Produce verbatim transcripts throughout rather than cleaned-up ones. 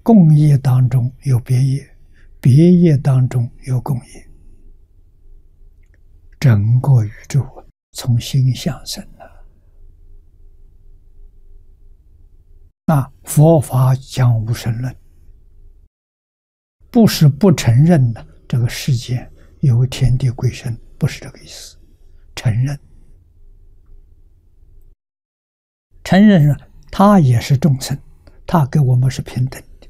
共业当中有别业，别业当中有共业，整个宇宙从心相生了。那佛法讲无神论，不是不承认的这个世间有天地鬼神，不是这个意思，承认，承认了他也是众生，他跟我们是平等的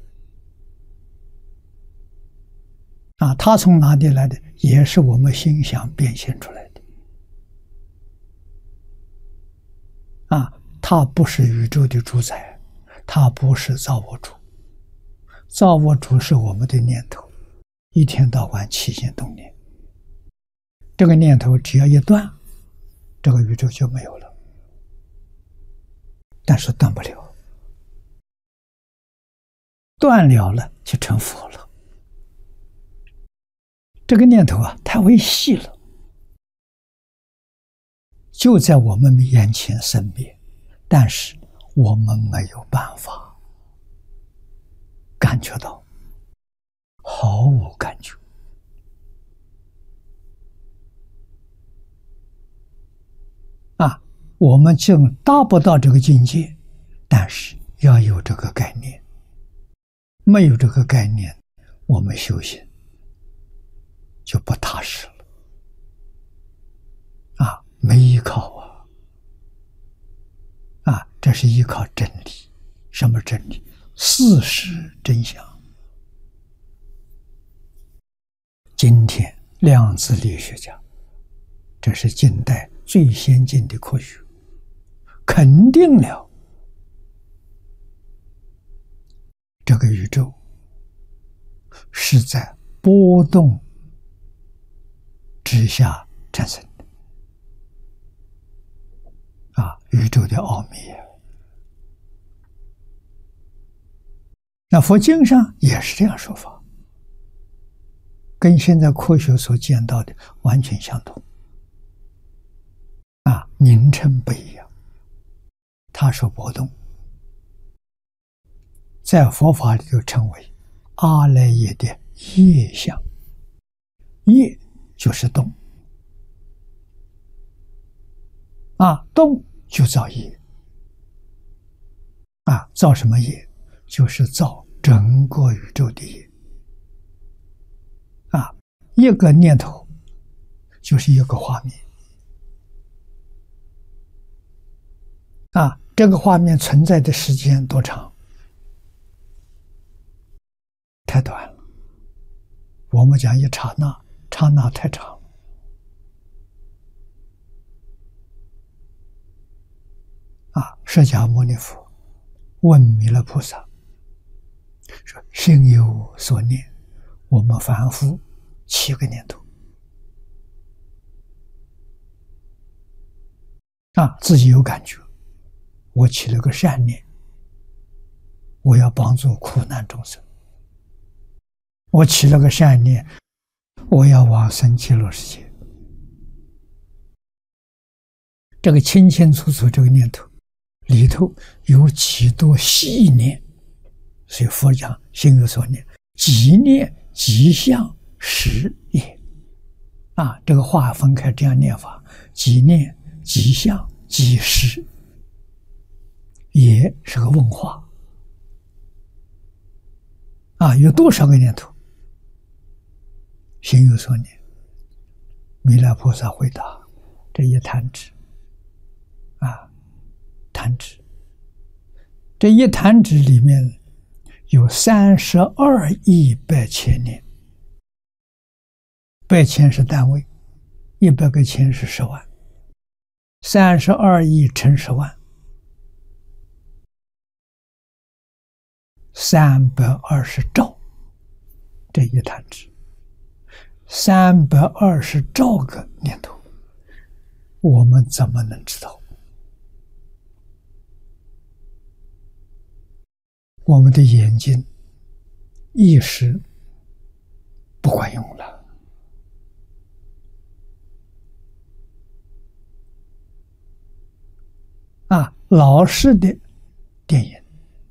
啊，他从哪里来的？也是我们心想变现出来的啊，他不是宇宙的主宰，他不是造物主，造物主是我们的念头，一天到晚起心动念，这个念头只要一断，这个宇宙就没有了，但是断不了，断了了就成佛了。这个念头啊，太微细了，就在我们眼前生灭，但是我们没有办法感觉到，毫无感觉啊，我们就达不到这个境界，但是要有这个概念，没有这个概念，我们修行就不踏实了啊，没依靠啊啊，这是依靠真理。什么真理？事实真相。今天量子力学家，这是近代最先进的科学，肯定了这个宇宙是在波动之下产生的啊，宇宙的奥秘。那佛经上也是这样说法，跟现在科学所见到的完全相同啊，名称不一样。他说波动，在佛法里就称为阿赖耶的业相，业就是动啊，动就造业啊，造什么业？就是造整个宇宙的业啊，一个念头就是一个画面啊，这个画面存在的时间多长？太短了。我们讲一刹那，刹那太长了啊。释迦牟尼佛问弥勒菩萨说：“心有所念，我们凡夫七个念头啊，自己有感觉，我起了个善念，我要帮助苦难众生；我起了个善念，我要往生极乐世界。这个清清楚楚，这个念头里头有几多细念，所以佛讲心有所念，即念即相实也啊，这个话分开这样念法，即念即相即实，也是个问话啊，有多少个念头？心有所念，弥勒菩萨回答：这一弹指啊，弹指，这一弹指里面有三十二亿百千年，百千是单位，一百个千是十万，三十二亿乘十万，三百二十兆，这一弹指，三百二十兆个念头，我们怎么能知道？我们的眼睛意识不管用了啊！老式的电影